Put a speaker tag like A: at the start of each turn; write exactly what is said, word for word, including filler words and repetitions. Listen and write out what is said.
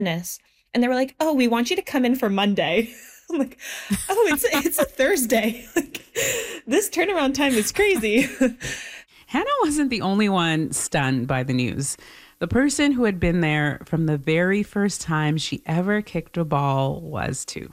A: Fitness, and they were like, "Oh, we want you to come in for Monday." I'm like, "Oh, it's it's a Thursday." Like, this turnaround time is crazy.
B: Hannah wasn't the only one stunned by the news. The person who had been there from the very first time she ever kicked a ball was too.